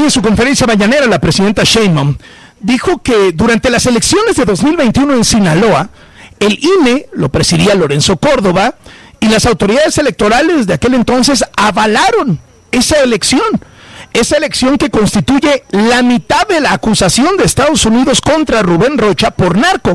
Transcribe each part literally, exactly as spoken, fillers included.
en su conferencia mañanera, la presidenta Sheinbaum dijo que durante las elecciones de dos mil veintiuno en Sinaloa, el I N E lo presidía Lorenzo Córdoba y las autoridades electorales de aquel entonces avalaron esa elección. Esa elección que constituye la mitad de la acusación de Estados Unidos contra Rubén Rocha por narco.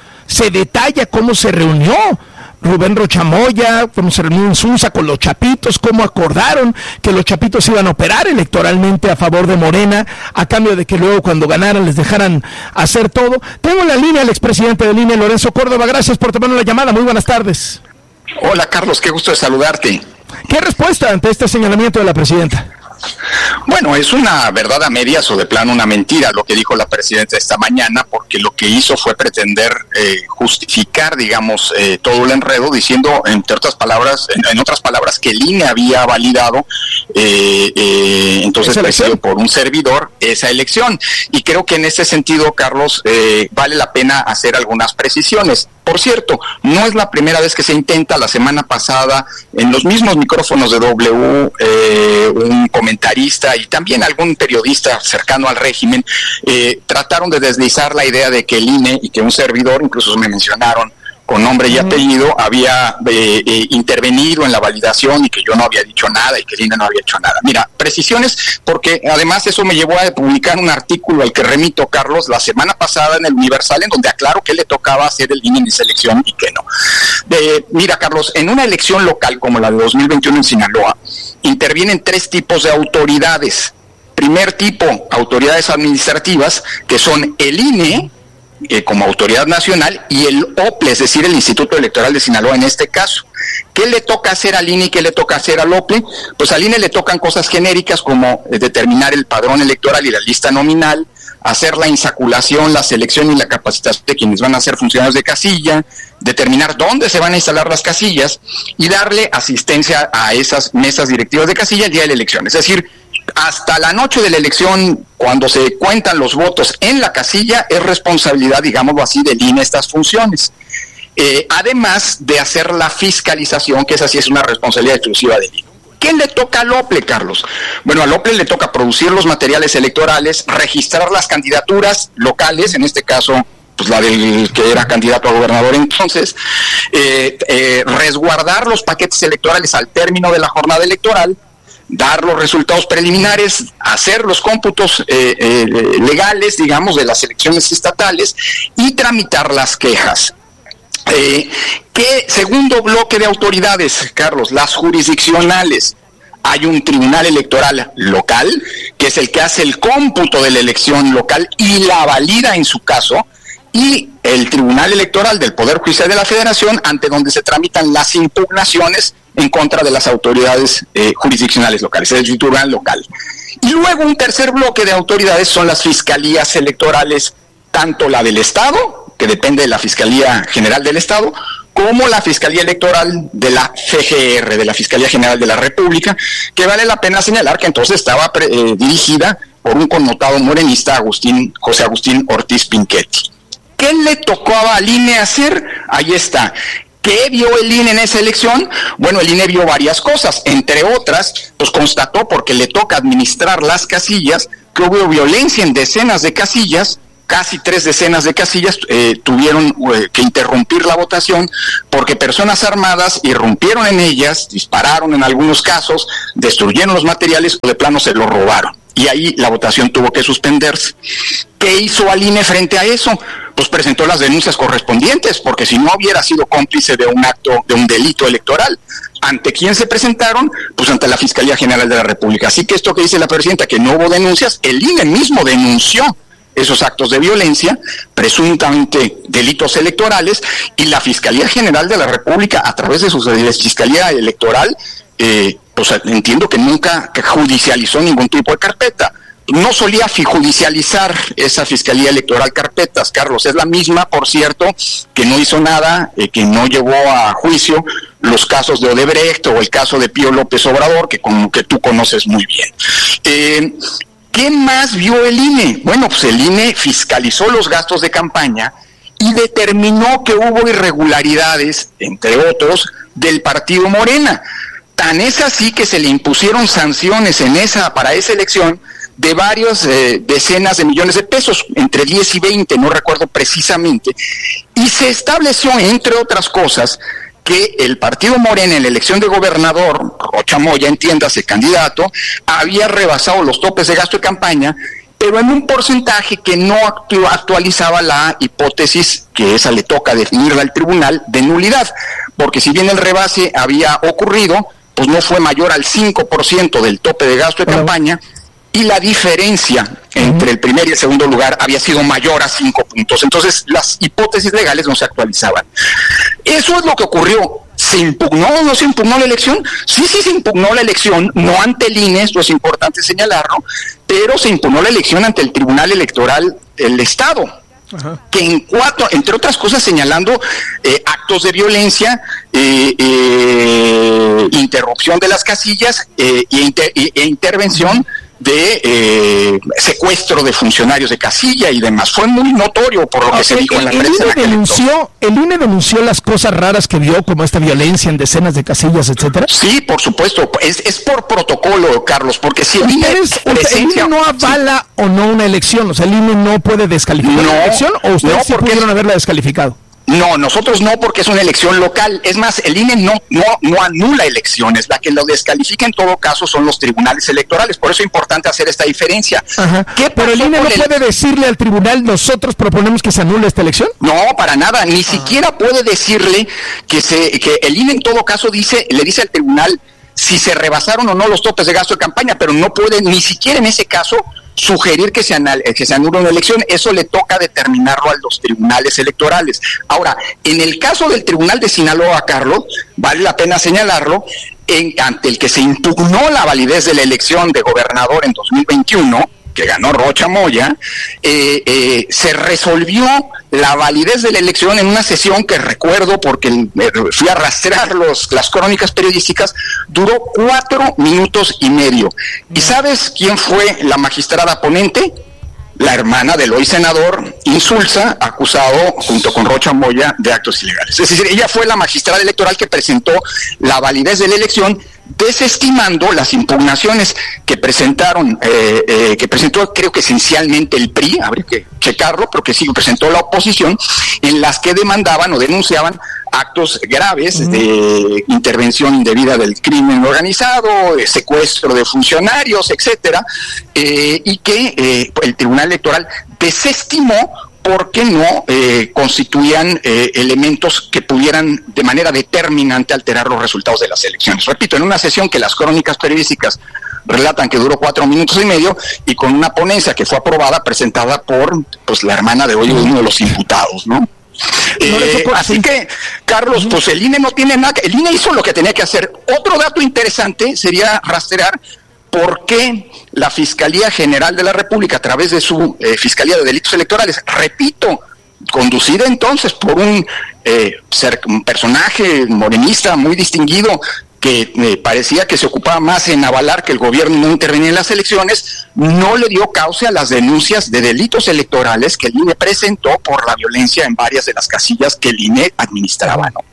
Se detalla cómo se reunió Rubén Rocha Moya, cómo se reunió en Susa con los Chapitos, cómo acordaron que los Chapitos iban a operar electoralmente a favor de Morena, a cambio de que luego cuando ganaran les dejaran hacer todo. Tengo en la línea al expresidente del I N E, Lorenzo Córdoba. Gracias por tomarnos la llamada. Muy buenas tardes. Hola, Carlos, qué gusto de saludarte. ¿Qué respuesta ante este señalamiento de la presidenta? Bueno, es una verdad a medias o de plano una mentira lo que dijo la presidenta esta mañana, porque lo que hizo fue pretender eh, justificar, digamos, eh, todo el enredo, diciendo, entre otras palabras, en, en otras palabras, que el I N E había validado, eh, eh, entonces presidido por un servidor, esa elección. Y creo que en ese sentido, Carlos, eh, vale la pena hacer algunas precisiones. Por cierto, no es la primera vez que se intenta. La semana pasada, en los mismos micrófonos de W, eh, un comentarista y también algún periodista cercano al régimen eh, trataron de deslizar la idea de que el I N E y que un servidor, incluso me mencionaron con nombre y apellido, había eh, eh, intervenido en la validación y que yo no había dicho nada y que el I N E no había hecho nada. Mira, precisiones, porque además eso me llevó a publicar un artículo al que remito, Carlos, la semana pasada en el Universal, en donde aclaro que le tocaba hacer el I N E en esa elección y que no. Eh, mira, Carlos, en una elección local como la de dos mil veintiuno en Sinaloa, intervienen tres tipos de autoridades. Primer tipo, autoridades administrativas, que son el I N E, Eh, como autoridad nacional, y el O P L E, es decir, el Instituto Electoral de Sinaloa en este caso. ¿Qué le toca hacer al I N E y qué le toca hacer al O P L E? Pues al I N E le tocan cosas genéricas como eh, determinar el padrón electoral y la lista nominal, hacer la insaculación, la selección y la capacitación de quienes van a ser funcionarios de casilla, determinar dónde se van a instalar las casillas y darle asistencia a esas mesas directivas de casilla el día de la elección. Es decir, hasta la noche de la elección, cuando se cuentan los votos en la casilla, es responsabilidad, digámoslo así, del I N E estas funciones. Eh, además de hacer la fiscalización, que esa sí es una responsabilidad exclusiva del I N E. ¿Qué le toca al O P L E, Carlos? Bueno, al O P L E le toca producir los materiales electorales, registrar las candidaturas locales, en este caso, pues la del que era candidato a gobernador entonces, eh, eh, resguardar los paquetes electorales al término de la jornada electoral, dar los resultados preliminares, hacer los cómputos eh, eh, legales, digamos, de las elecciones estatales y tramitar las quejas. Eh, ¿Qué segundo bloque de autoridades, Carlos? Las jurisdiccionales. Hay un tribunal electoral local, que es el que hace el cómputo de la elección local y la valida en su caso, y el Tribunal Electoral del Poder Judicial de la Federación, ante donde se tramitan las impugnaciones en contra de las autoridades eh, jurisdiccionales locales, es el tribunal local. Y luego un tercer bloque de autoridades son las fiscalías electorales, tanto la del Estado, que depende de la Fiscalía General del Estado, como la Fiscalía Electoral de la F G R, de la Fiscalía General de la República, que vale la pena señalar que entonces estaba pre, eh, dirigida por un connotado morenista, Agustín, José Agustín Ortiz Pinchetti. ¿Qué le tocó al I N E hacer? Ahí está. ¿Qué vio el I N E en esa elección? Bueno, el I N E vio varias cosas, entre otras, pues constató, porque le toca administrar las casillas, que hubo violencia en decenas de casillas, casi tres decenas de casillas eh, tuvieron eh, que interrumpir la votación porque personas armadas irrumpieron en ellas, dispararon en algunos casos, destruyeron los materiales o de plano se los robaron. Y ahí la votación tuvo que suspenderse. ¿Qué hizo al I N E frente a eso? Pues presentó las denuncias correspondientes, porque si no hubiera sido cómplice de un acto, de un delito electoral. ¿Ante quién se presentaron? Pues ante la Fiscalía General de la República. Así que esto que dice la presidenta, que no hubo denuncias, el I N E mismo denunció esos actos de violencia, presuntamente delitos electorales, y la Fiscalía General de la República, a través de su Fiscalía Electoral, eh, pues entiendo que nunca judicializó ningún tipo de carpeta. No solía judicializar esa Fiscalía Electoral carpetas, Carlos, es la misma, por cierto, que no hizo nada, eh, que no llevó a juicio los casos de Odebrecht o el caso de Pío López Obrador, que como que tú conoces muy bien. Eh, ¿Qué más vio el I N E? Bueno, pues el I N E fiscalizó los gastos de campaña y determinó que hubo irregularidades, entre otros, del partido Morena. Tan es así que se le impusieron sanciones en esa para esa elección de varias eh, decenas de millones de pesos, entre diez y veinte, no recuerdo precisamente, y se estableció, entre otras cosas, que el partido Morena en la elección de gobernador, Rocha Moya, entiéndase, candidato, había rebasado los topes de gasto de campaña, pero en un porcentaje que no actu- actualizaba la hipótesis, que esa le toca definirla al tribunal, de nulidad, porque si bien el rebase había ocurrido, pues no fue mayor al cinco por ciento del tope de gasto de bueno. campaña, y la diferencia entre el primer y el segundo lugar había sido mayor a cinco puntos. Entonces las hipótesis legales no se actualizaban. Eso es lo que ocurrió. ¿Se impugnó o no se impugnó la elección? Sí, sí se impugnó la elección, no ante el I N E, esto es importante señalarlo, pero se impugnó la elección ante el Tribunal Electoral del Estado. Ajá. Que en cuatro, entre otras cosas, señalando eh, actos de violencia, eh, eh, interrupción de las casillas eh, e, inter, e, e intervención de eh, secuestro de funcionarios de casilla y demás. Fue muy notorio por lo que okay, se dijo en la prensa. ¿El I N E denunció, el I N E denunció las cosas raras que vio, como esta violencia en decenas de casillas, etcétera? Sí, por supuesto. Es, es por protocolo, Carlos, porque si el I N E... Presencia, ¿el I N E no avala sí. o no una elección? O sea, ¿el I N E no puede descalificar no, una elección o ustedes no, sí pudieron haberla descalificado? No, nosotros no, porque es una elección local. Es más, el I N E no, no, no anula elecciones. La que lo descalifica en todo caso son los tribunales electorales. Por eso es importante hacer esta diferencia. Ajá. ¿Qué Pero el I N E no el... puede decirle al tribunal, nosotros proponemos que se anule esta elección. No, para nada. Ni Ajá. siquiera puede decirle que se, que el I N E en todo caso dice, le dice al tribunal si se rebasaron o no los topes de gasto de campaña, pero no puede ni siquiera en ese caso sugerir que se, anal- que se anule una elección. Eso le toca determinarlo a los tribunales electorales. Ahora, en el caso del Tribunal de Sinaloa, Carlos, vale la pena señalarlo, en, ante el que se impugnó la validez de la elección de gobernador en dos mil veintiuno, que ganó Rocha Moya, eh, eh, se resolvió la validez de la elección en una sesión que recuerdo porque eh, fui a rastrear los, las crónicas periodísticas, duró cuatro minutos y medio. ¿Y sabes quién fue la magistrada ponente? La hermana del hoy senador Insulza, acusado junto con Rocha Moya de actos ilegales. Es decir, ella fue la magistrada electoral que presentó la validez de la elección, desestimando las impugnaciones que presentaron, eh, eh, que presentó creo que esencialmente el P R I, habría que checarlo, pero que sí presentó la oposición, en las que demandaban o denunciaban actos graves uh-huh. de intervención indebida del crimen organizado, de secuestro de funcionarios, etcétera, eh, y que eh, el Tribunal Electoral desestimó porque no eh, constituían eh, elementos que pudieran de manera determinante alterar los resultados de las elecciones. Repito, en una sesión que las crónicas periodísticas relatan que duró cuatro minutos y medio y con una ponencia que fue aprobada, presentada por pues la hermana de hoy uno de los imputados, ¿no? Eh, así que, Carlos, pues el I N E no tiene nada, el I N E hizo lo que tenía que hacer. Otro dato interesante sería rastrear por qué la Fiscalía General de la República, a través de su eh, Fiscalía de Delitos Electorales, repito, conducida entonces por un, eh, ser, un personaje morenista muy distinguido, que eh, parecía que se ocupaba más en avalar que el gobierno no intervenía en las elecciones, no le dio cauce a las denuncias de delitos electorales que el I N E presentó por la violencia en varias de las casillas que el I N E administraba, ¿no?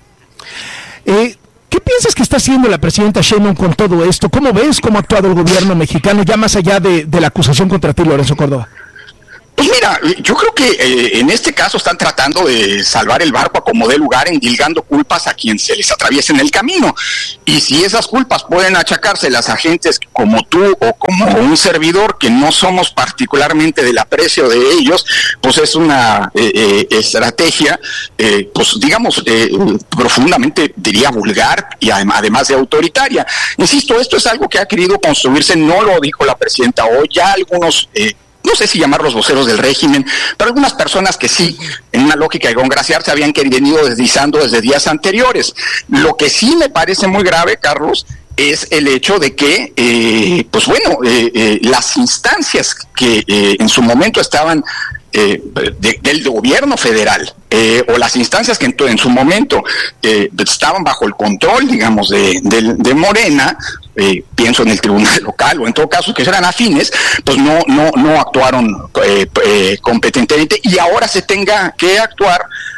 Eh, ¿Qué piensas que está haciendo la presidenta Sheinbaum con todo esto? ¿Cómo ves cómo ha actuado el gobierno mexicano, ya más allá de, de la acusación contra ti, Lorenzo Córdoba? Pues mira, yo creo que eh, en este caso están tratando de salvar el barco a como dé lugar, endilgando culpas a quien se les atraviese en el camino. Y si esas culpas pueden achacárselas a agentes como tú o como un servidor, que no somos particularmente del aprecio de ellos, pues es una eh, eh, estrategia, eh, pues digamos, eh, profundamente, diría, vulgar y adem- además de autoritaria. Insisto, esto es algo que ha querido construirse, no lo dijo la presidenta hoy, ya algunos... Eh, no sé si llamarlos voceros del régimen, pero algunas personas que sí, en una lógica de congraciarse, habían venido deslizando desde días anteriores. Lo que sí me parece muy grave, Carlos, es el hecho de que, eh, pues bueno, eh, eh, las instancias que eh, en su momento estaban eh, de, del gobierno federal, eh, o las instancias que en, en su momento eh, estaban bajo el control, digamos, de, de, de Morena, Eh, pienso en el tribunal local o en todo caso que eran afines, pues no no no actuaron eh, eh, competentemente, y ahora se tenga que actuar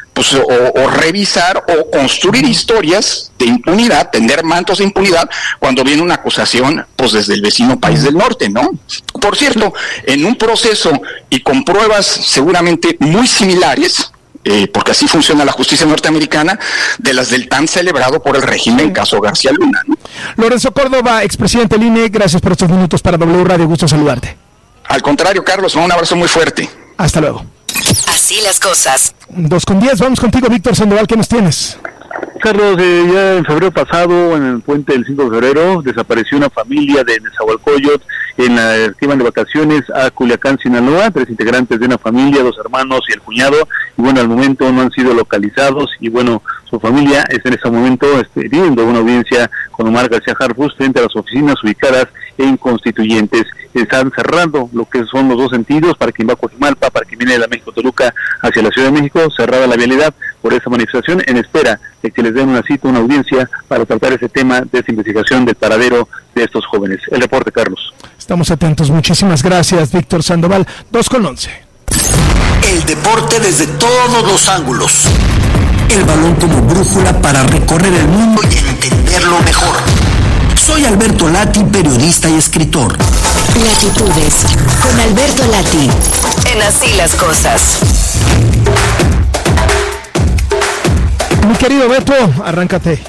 pues o, o revisar o construir historias de impunidad, tender mantos de impunidad cuando viene una acusación pues desde el vecino país del norte, ¿no? Por cierto, en un proceso y con pruebas seguramente muy similares, eh, porque así funciona la justicia norteamericana, de las del tan celebrado por el régimen caso García Luna, ¿no? Lorenzo Córdoba, expresidente del I N E, gracias por estos minutos para W Radio, gusto saludarte. Al contrario, Carlos, un abrazo muy fuerte. Hasta luego. Así las cosas. Dos con diez, vamos contigo, Víctor Sandoval, ¿qué nos tienes? Carlos, eh, ya en febrero pasado, en el puente del cinco de febrero, desapareció una familia de Nezahualcóyotl en la que iban de vacaciones a Culiacán, Sinaloa, tres integrantes de una familia, dos hermanos y el cuñado, y bueno, al momento no han sido localizados, y bueno, su familia está en ese momento este, viendo una audiencia con Omar García Harfuch frente a las oficinas ubicadas en Constituyentes. Están cerrando lo que son los dos sentidos para quien va a Coajimalpa, para quien viene de la México-Toluca hacia la Ciudad de México, cerrada la vialidad por esa manifestación en espera de que les den una cita, una audiencia para tratar ese tema de esa investigación del paradero de estos jóvenes. El reporte, Carlos. Estamos atentos, muchísimas gracias, Víctor Sandoval. dos con once. El deporte desde todos los ángulos. El balón como brújula para recorrer el mundo y entenderlo mejor. Soy Alberto Lati, periodista y escritor. Latitudes, con Alberto Lati, en Así las Cosas. Mi querido Beto, arráncate.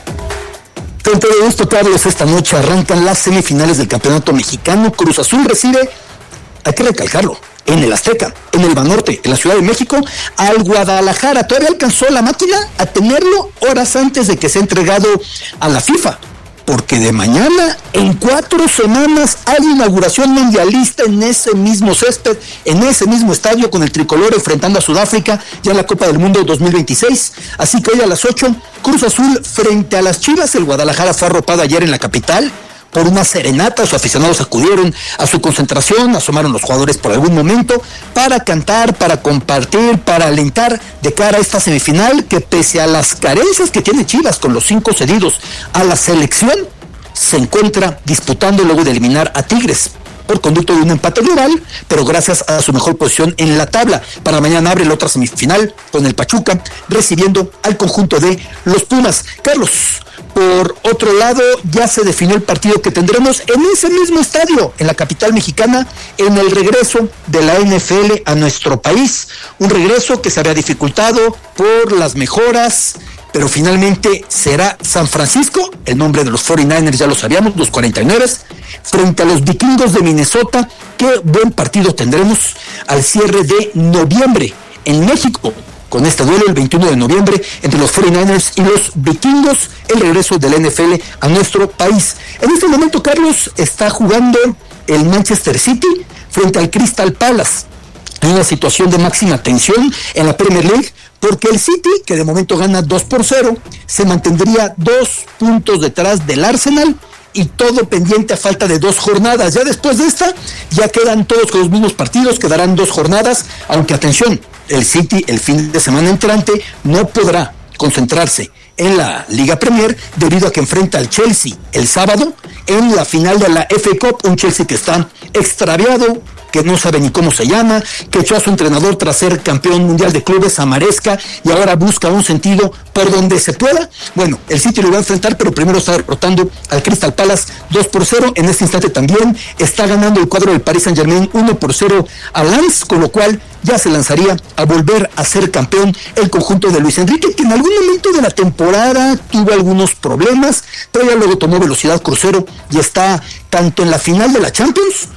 Con todo gusto, Carlos, esta noche arrancan las semifinales del Campeonato Mexicano. Cruz Azul recibe, hay que recalcarlo, en el Azteca, en el Banorte, en la Ciudad de México, al Guadalajara. Todavía alcanzó la máquina a tenerlo horas antes de que sea entregado a la FIFA, porque de mañana, en cuatro semanas, hay inauguración mundialista en ese mismo césped, en ese mismo estadio, con el tricolor enfrentando a Sudáfrica ya en la Copa del Mundo dos mil veintiséis. Así que hoy a las ocho, Cruz Azul frente a las Chivas. El Guadalajara fue arropado ayer en la capital por una serenata. Sus aficionados acudieron a su concentración, asomaron los jugadores por algún momento para cantar, para compartir, para alentar de cara a esta semifinal que, pese a las carencias que tiene Chivas con los cinco cedidos a la selección, se encuentra disputando luego de eliminar a Tigres por conducto de un empate global, pero gracias a su mejor posición en la tabla. Para mañana abre la otra semifinal con el Pachuca recibiendo al conjunto de los Pumas. Carlos, por otro lado, ya se definió el partido que tendremos en ese mismo estadio, en la capital mexicana, en el regreso de la N F L a nuestro país. Un regreso que se había dificultado por las mejoras, pero finalmente será San Francisco, el nombre de los cuarenta y nueve ers ya lo sabíamos, los cuarenta y nueve, frente a los Vikingos de Minnesota. Qué buen partido tendremos al cierre de noviembre en México, con este duelo el veintiuno de noviembre entre los cuarenta y nueve ers y los Vikingos, el regreso de la N F L a nuestro país. En este momento, Carlos, está jugando el Manchester City frente al Crystal Palace. Hay una situación de máxima tensión en la Premier League, porque el City, que de momento gana dos por cero, se mantendría dos puntos detrás del Arsenal, y todo pendiente a falta de dos jornadas. Ya después de esta, ya quedan todos con los mismos partidos, quedarán dos jornadas, aunque atención, el City el fin de semana entrante no podrá concentrarse en la Liga Premier debido a que enfrenta al Chelsea el sábado en la final de la F A Cup, un Chelsea que está extraviado, que no sabe ni cómo se llama, que echó a su entrenador tras ser campeón mundial de clubes a Maresca y ahora busca un sentido por donde se pueda. Bueno, el City lo va a enfrentar, pero primero está derrotando al Crystal Palace dos por cero. En este instante también está ganando el cuadro del Paris Saint-Germain uno por cero a Lens, con lo cual ya se lanzaría a volver a ser campeón el conjunto de Luis Enrique, que en algún momento de la temporada tuvo algunos problemas, pero ya luego tomó velocidad crucero y está tanto en la final de la Champions